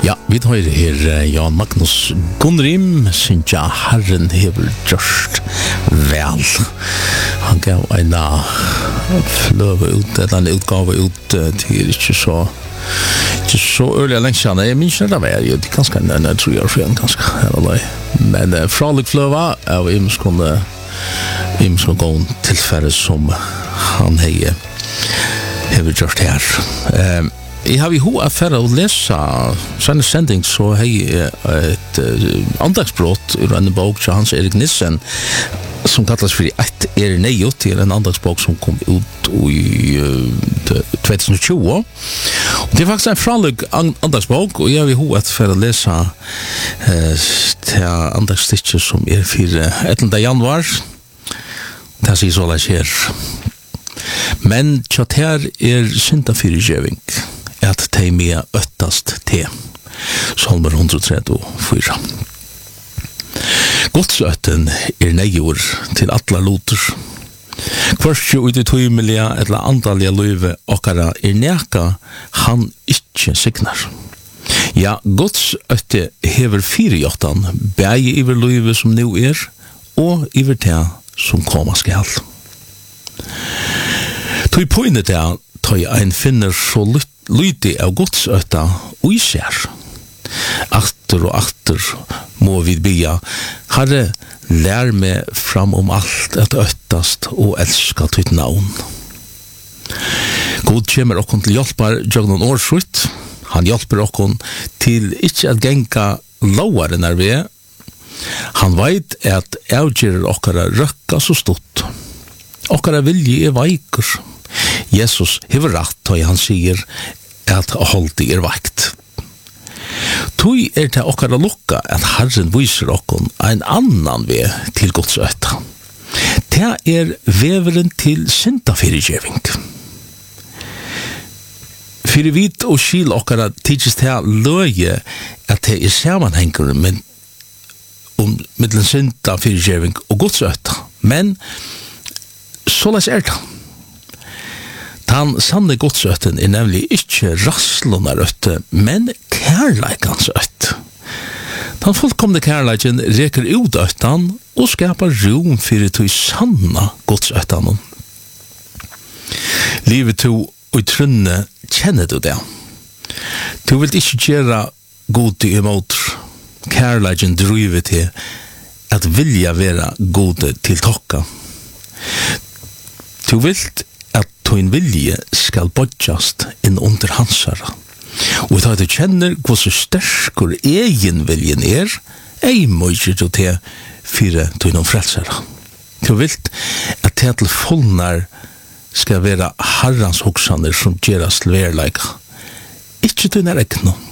Ja, vi tar her Jan Magnus Gunnrim, Sintja Herren hever gjørst vel. Han gav en fløve ut, eller en utgave ut til ikke så øyelig lenge siden. Jeg minns det var jo ganske en 3 år siden, ganske. Men fralig fløve av imenskående tilfære som han hever gjørst her. Jeg har jo affære å lese sånne sending, så har jeg et andagsbrott ur en bok til Hans Erik Nissen som kallas for «Et Neiot», til en andagsbok som kom ut i 2020. Og det faktisk en fralig andagsbok, og jeg har jo affære å lese til andagsstitcher som for 11. januar. Det sier så lest her. Men tjater synda fyrirgjøving, at de med øttast te. Salmer 134. Godsøtten nejord til alla loter. Hverskje ut i tøymelige eller andalige løyve okkara neka han ikkje signar. Ja, godsøtte hever 4 bæge iver løyve som nu og iver te som koma skal. Tøy poinnet tøy ein finner så lyti av godsøtta og i ser. Akter og akter må vi bya. Herre, lær meg fram om alt at øttast og elska tøyt navn. God kjemmer okkon til hjelpar jøgnon årsut. Han hjelper okkon til ikkje at genka lauare nær vi. Han veit at avgjerer okkara røkka så stort. Okkara vilje veikur. Jesus hever rett og han sier at holdt vakt. Tui til okkara lukka at Herren viser okkon en annan ve til godsøtta. Det veveren til syndafyrirgjeving. Fyrir vit og skil okkara tidsis til løye at det samanhengur men mittlen syndafyrirgjeving og godsøtta. Men så les det. Den sanne godsøtten nemlig ikke rasslunarøtte, men kærleikans øtt. Den fullkomne kærleiken reker ut øttan og skapar rom fyrir til sanna godsøttan. Livet to og trunne kjenner du det. Du vil ikke gjøre gode imot. Kærleiken driver til at vilja være gode til tokka. Du vil at din vilje skal bodjast inn under hansara. Og da du kjenner hvor så sterkur egen viljen ei møyger du til fire din frelsara. Du vil at til fullnar skal være herrans hoksaner som gjerast verleika. Ikke din ekno.